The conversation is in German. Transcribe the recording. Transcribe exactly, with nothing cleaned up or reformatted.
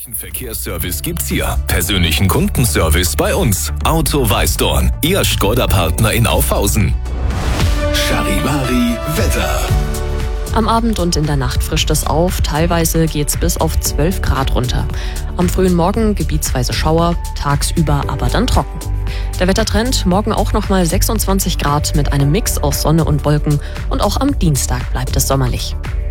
Persönlichen Verkehrsservice gibt's hier. Persönlichen Kundenservice bei uns. Auto Weißdorn, Ihr Škoda-Partner in Aufhausen. Charivari Wetter. Am Abend und in der Nacht frischt es auf, teilweise geht's bis auf zwölf Grad runter. Am frühen Morgen gebietsweise Schauer, tagsüber aber dann trocken. Der Wettertrend, morgen auch nochmal sechsundzwanzig Grad mit einem Mix aus Sonne und Wolken und auch am Dienstag bleibt es sommerlich.